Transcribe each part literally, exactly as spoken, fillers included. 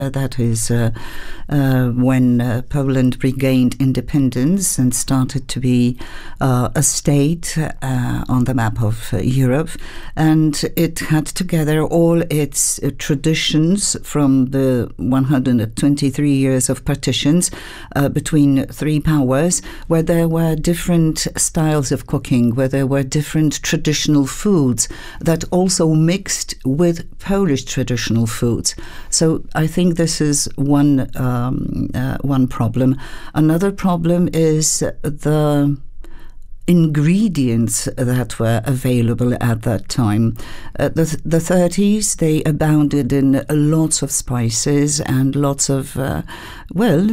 Uh, that is uh, uh, when uh, Poland regained independence and started to be uh, a state uh, on the map of uh, Europe. And it had together all its uh, traditions from the one hundred twenty-three years of partitions uh, between three powers, where there were different styles of cooking, where there were different traditional foods that also mixed with Polish traditional foods. So I think this is one um, uh, one problem. Another problem is the ingredients that were available at that time. Uh, the, the thirties, they abounded in lots of spices and lots of, uh, well,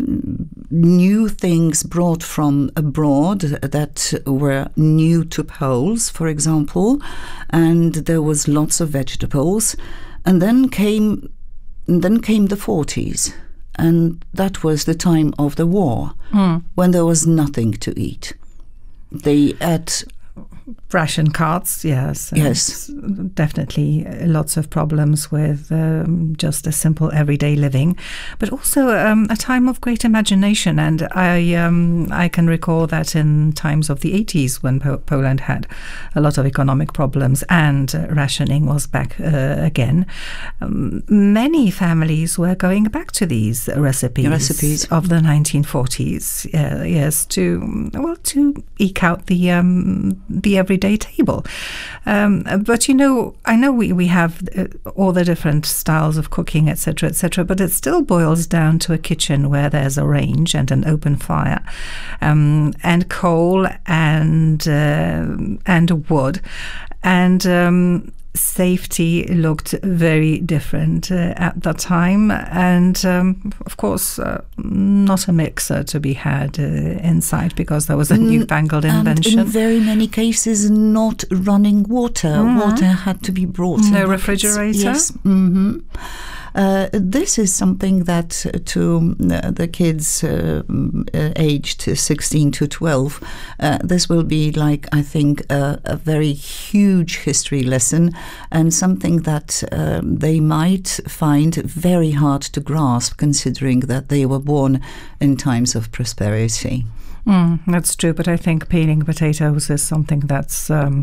new things brought from abroad that were new to Poles, for example, and there was lots of vegetables. And then came, and then came the forties, and that was the time of the war, mm. when there was nothing to eat. They ate ration cards, yes. Yes. Definitely lots of problems with um, just a simple everyday living, but also um, a time of great imagination. And I um, I can recall that in times of the eighties, when po Poland had a lot of economic problems and uh, rationing was back uh, again, um, many families were going back to these recipes, the recipes. of the nineteen forties, uh, yes, to well to eke out the um, the everyday table. Um, but you know, I know we, we have uh, all the different styles of cooking, et cetera, et cetera, but it still boils down to a kitchen where there's a range and an open fire, um, and coal and uh, and wood, and um, safety looked very different uh, at the time, and um, of course uh, not a mixer to be had uh, inside, because there was a newfangled invention. And in very many cases not running water. Mm-hmm. Water had to be brought. No refrigerator? Yes. Mm-hmm. Uh, this is something that uh, to uh, the kids uh, uh, aged sixteen to twelve, uh, this will be like, I think, uh, a very huge history lesson, and something that um, they might find very hard to grasp, considering that they were born in times of prosperity. Mm, that's true, but I think peeling potatoes is something that's... Um,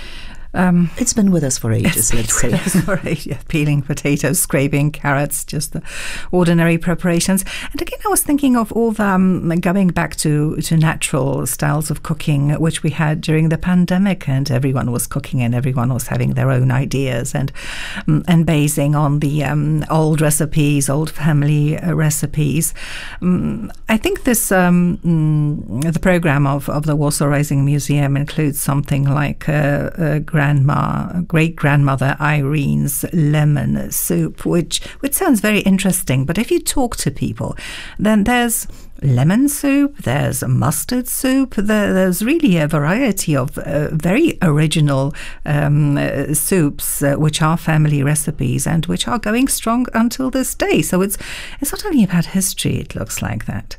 Um, it's been with us for ages, let's say. For ages. Peeling potatoes, scraping carrots, just the ordinary preparations. And again, I was thinking of all the, um, going back to, to natural styles of cooking, which we had during the pandemic, and everyone was cooking and everyone was having their own ideas and um, and basing on the um, old recipes, old family uh, recipes. Um, I think this, um, mm, the program of, of the Warsaw Rising Museum includes something like uh, uh, grandma, great-grandmother Irene's lemon soup, which which sounds very interesting. But if you talk to people, then there's lemon soup, there's mustard soup, there, there's really a variety of uh, very original um, uh, soups, uh, which are family recipes and which are going strong until this day. So it's it's not only about history, it looks like that.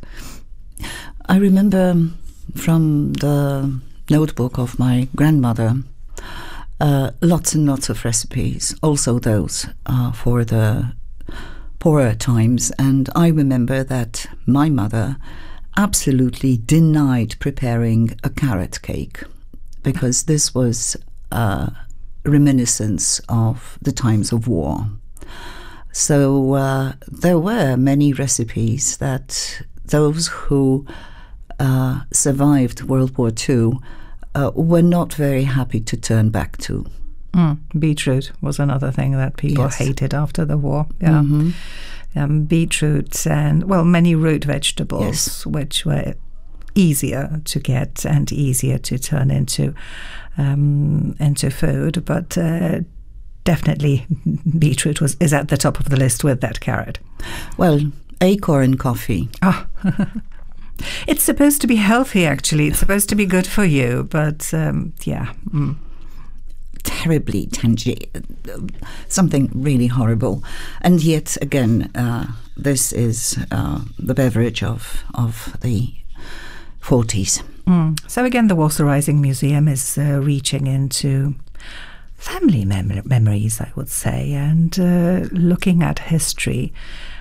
I remember from the notebook of my grandmother, Uh, lots and lots of recipes, also those uh, for the poorer times. And I remember that my mother absolutely denied preparing a carrot cake, because this was a reminiscence of the times of war. So uh, there were many recipes that those who uh, survived World War Two Uh, were not very happy to turn back to. Mm, beetroot was another thing that people yes. hated after the war. Yeah, mm-hmm. um, beetroot and, well, many root vegetables, yes. which were easier to get and easier to turn into um, into food. But uh, definitely beetroot was is at the top of the list with that carrot. Well, acorn coffee. Oh. It's supposed to be healthy, actually. It's supposed to be good for you, but um, yeah. Mm. Terribly tangy, something really horrible. And yet, again, uh, this is uh, the beverage of, of the forties. Mm. So again, the Warsaw Rising Museum is uh, reaching into family mem memories, I would say, and uh, looking at history